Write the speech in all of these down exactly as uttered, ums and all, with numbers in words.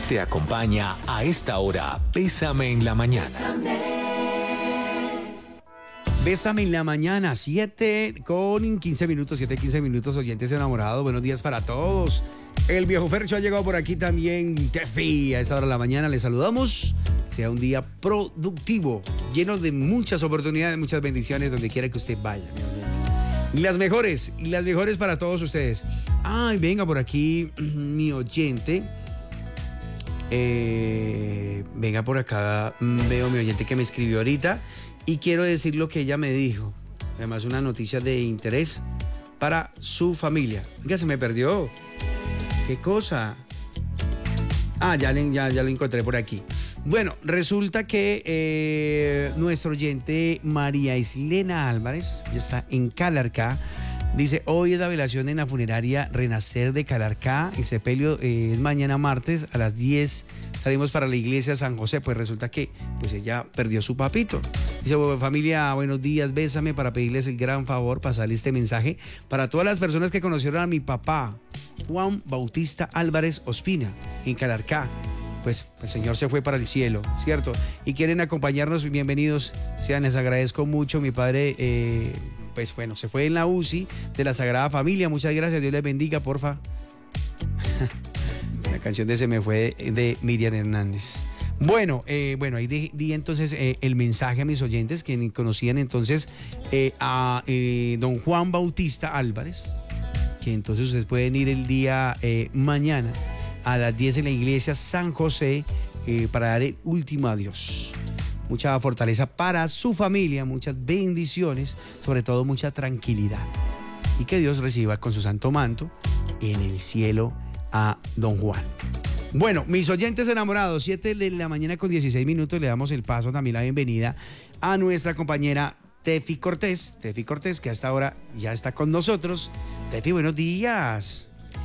Te acompaña a esta hora Bésame en la Mañana. Bésame en la Mañana, siete con quince minutos, siete quince minutos, oyentes enamorados. Buenos días para todos. El viejo Fercho ha llegado por aquí también. Tefi, a esta hora de la mañana les saludamos. Sea un día productivo, lleno de muchas oportunidades, muchas bendiciones donde quiera que usted vaya. Y las mejores, y las mejores para todos ustedes. Ay, venga por aquí mi oyente. Eh, venga por acá, veo mi oyente que me escribió ahorita y quiero decir lo que ella me dijo. Además, una noticia de interés para su familia. Venga, se me perdió. ¿Qué cosa? Ah, ya, ya, ya lo encontré por aquí. Bueno, resulta que eh, nuestro oyente María Islena Álvarez, ya está en Calarcá, dice, hoy es la velación en la funeraria Renacer de Calarcá, el sepelio eh, es mañana martes a las diez, salimos para la iglesia San José, pues resulta que pues ella perdió su papito. Dice, bueno, familia, buenos días, bésame para pedirles el gran favor, pasarle este mensaje para todas las personas que conocieron a mi papá, Juan Bautista Álvarez Ospina, en Calarcá. Pues el Señor se fue para el cielo, ¿cierto? Y quieren acompañarnos, bienvenidos sean, les agradezco mucho. Mi padre, eh, pues bueno, se fue en la U C I de la Sagrada Familia. Muchas gracias, Dios les bendiga, porfa. La canción de Se me fue de, de Miriam Hernández. Bueno, eh, bueno, ahí di, di entonces eh, el mensaje a mis oyentes que conocían entonces eh, a eh, don Juan Bautista Álvarez, que entonces ustedes pueden ir el día eh, mañana a las diez en la iglesia San José eh, para dar el último adiós. Mucha fortaleza para su familia, muchas bendiciones, sobre todo mucha tranquilidad. Y que Dios reciba con su santo manto en el cielo a don Juan. Bueno, mis oyentes enamorados, siete de la mañana con dieciséis minutos, le damos el paso, también la bienvenida a nuestra compañera Tefi Cortés. Tefi Cortés, que hasta ahora ya está con nosotros. Tefi, buenos días.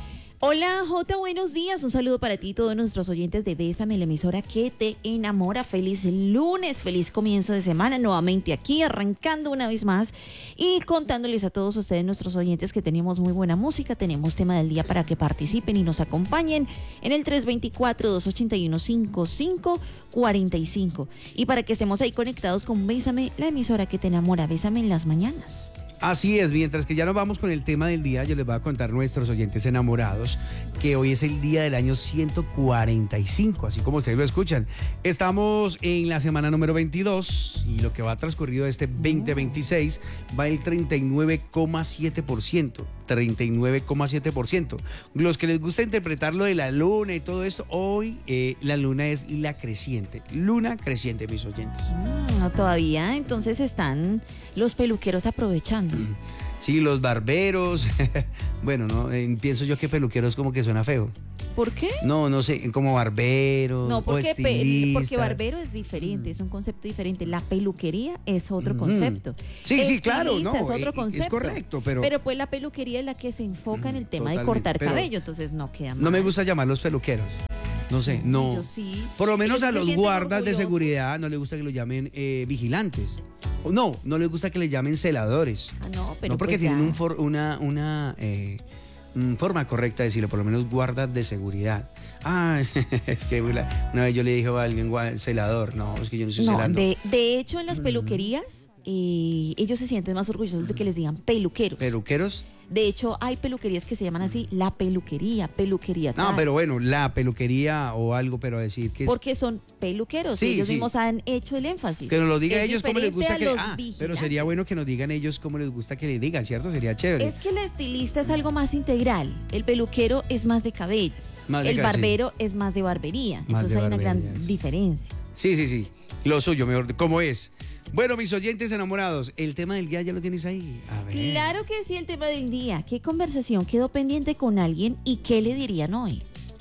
Hola Jota, buenos días, un saludo para ti y todos nuestros oyentes de Bésame, la emisora que te enamora. Feliz lunes, feliz comienzo de semana, nuevamente aquí arrancando una vez más y contándoles a todos ustedes, nuestros oyentes, que tenemos muy buena música, tenemos tema del día para que participen y nos acompañen en el tres dos cuatro, dos ocho uno, cinco cinco cuatro cinco y para que estemos ahí conectados con Bésame, la emisora que te enamora. Bésame en las mañanas. Así es, mientras que ya nos vamos con el tema del día, yo les voy a contar a nuestros oyentes enamorados que hoy es el día del año ciento cuarenta y cinco, así como ustedes lo escuchan. Estamos en la semana número veintidós y lo que va transcurrido este veinte veintiséis va el treinta y nueve coma siete por ciento. treinta y nueve coma siete por ciento. Los que les gusta interpretar lo de la luna y todo esto, hoy eh, la luna es la creciente. Luna creciente, mis oyentes. No, todavía, entonces están los peluqueros aprovechando. Sí, los barberos. Bueno, no, eh, pienso yo que peluquero es como que suena feo. ¿Por qué? No, no sé, como barbero no, porque, o estilista. porque barbero es diferente, es un concepto diferente. La peluquería es otro mm. concepto. Sí, sí, claro, no, es otro concepto. Es correcto, pero... Pero pues la peluquería es la que se enfoca en el tema Totalmente, de cortar pero cabello, entonces no queda mal. No me gusta llamarlos peluqueros. No sé, no. Yo sí. Por lo menos Ellos a los guardas orgullosos. de seguridad no les gusta que los llamen eh, vigilantes. No, no les gusta que les llamen celadores. Ah, no, pero no porque pues tienen un ya. for, una, una eh, forma correcta de decirlo, por lo menos guardas de seguridad. Ah, es que una, una vez yo le dije a alguien celador. No, es que yo no soy No, celando. de, de hecho en las peluquerías eh, ellos se sienten más orgullosos de que les digan peluqueros. ¿Peluqueros? De hecho, hay peluquerías que se llaman así, la peluquería, peluquería tal. No, pero bueno, la peluquería o algo, pero decir que es... Porque son peluqueros, Sí, ellos sí. mismos han hecho el énfasis. Que nos lo digan Es ellos cómo les gusta diferente que... a los Ah, vigilantes. pero sería bueno que nos digan ellos cómo les gusta que le digan, ¿cierto? Sería chévere. Es que el estilista es algo más integral. El peluquero es más de cabello. Más de el cabello, barbero es más de barbería. Más Entonces de hay una gran barbería, sí. diferencia. Sí, sí, sí. Lo suyo, mejor. ¿Cómo es? Bueno, mis oyentes enamorados, el tema del día ya lo tienes ahí. A ver. Claro que sí, el tema del día. ¿Qué conversación quedó pendiente con alguien y qué le dirían hoy?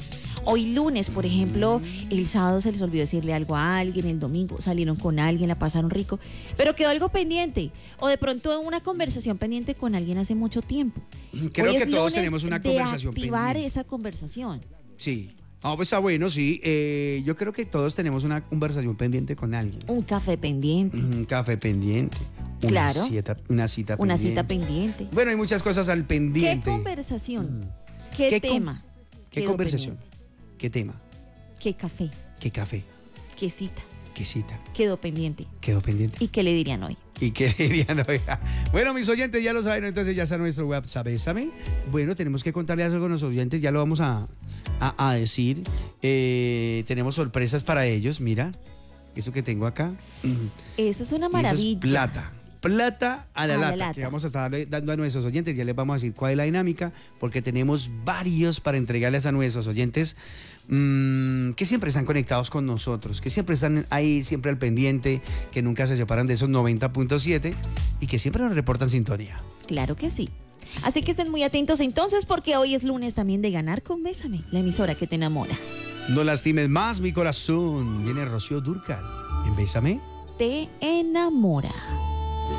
Hoy lunes, por ejemplo, el sábado se les olvidó decirle algo a alguien, el domingo salieron con alguien, la pasaron rico, pero quedó algo pendiente. O de pronto una conversación pendiente con alguien hace mucho tiempo. Creo Hoy que es todos lunes tenemos una de conversación activar pendiente. esa conversación. Sí. Ah, pues está bueno, sí. Eh, yo creo que todos tenemos una conversación pendiente con alguien. Un café pendiente. Un café pendiente. Una Claro. Cita, una cita Una pendiente. cita pendiente. Bueno, hay muchas cosas al pendiente. ¿Qué conversación? Mm. ¿Qué, ¿Qué con- tema? ¿Qué quedó conversación? pendiente? ¿Qué tema? ¿Qué café? ¿Qué café? ¿Qué cita? ¿Qué cita? Quedó pendiente. Quedó pendiente. ¿Y qué le dirían hoy? ¿Y qué dirían hoy? Bueno, mis oyentes ya lo saben, entonces ya está nuestro WhatsApp, ¿saben? Bueno, tenemos que contarles algo a los oyentes, ya lo vamos a, a, a decir. Eh, tenemos sorpresas para ellos, mira, eso que tengo acá. Eso es una Eso maravilla. es plata. Plata a la, A la lata, lata. que vamos a estar dando a nuestros oyentes. Ya les vamos a decir cuál es la dinámica, porque tenemos varios para entregarles a nuestros oyentes mmm, que siempre están conectados con nosotros, que siempre están ahí, siempre al pendiente, que nunca se separan de esos noventa punto siete y que siempre nos reportan sintonía. Claro que sí. Así que estén muy atentos entonces, porque hoy es lunes también de Ganar con Bésame, la emisora que te enamora. No lastimes más mi corazón. Viene Rocío Dúrcal en Bésame. Te enamora.